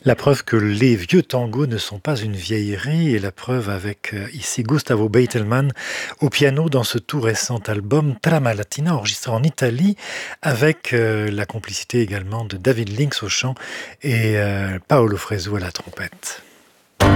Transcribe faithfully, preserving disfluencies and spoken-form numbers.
La preuve que les vieux tangos ne sont pas une vieillerie, et la preuve avec euh, ici Gustavo Beitelman au piano dans ce tout récent album Trama Latina enregistré en Italie avec euh, la complicité également de David Links au chant et euh, Paolo Fresu à la trompette.